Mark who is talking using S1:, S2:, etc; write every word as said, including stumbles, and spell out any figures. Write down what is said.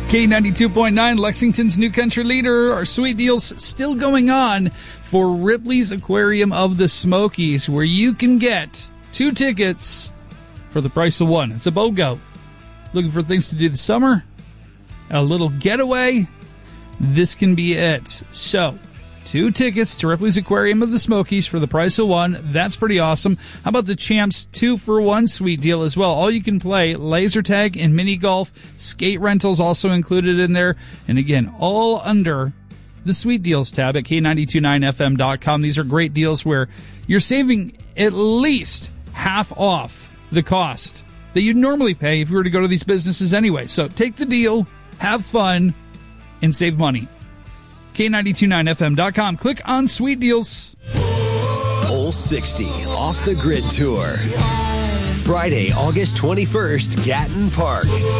S1: K ninety-two point nine, Lexington's new country leader. Our sweet deals still going on for Ripley's Aquarium of the Smokies, where you can get two tickets for the price of one. It's a BOGO. Looking for things to do this summer? A little getaway? This can be it. So, two tickets to Ripley's Aquarium of the Smokies for the price of one. That's pretty awesome. How about the Champs two for one sweet deal as well? All you can play, laser tag and mini golf. Skate rentals also included in there. And again, all under the sweet deals tab at K nine two nine F M dot com. These are great deals where you're saving at least half off the cost that you'd normally pay if you were to go to these businesses anyway. So take the deal, have fun, and save money. K nine two nine F M dot com. Click on Sweet Deals.
S2: Ole sixty Off the Grid Tour. Friday, August twenty-first, Gatton Park.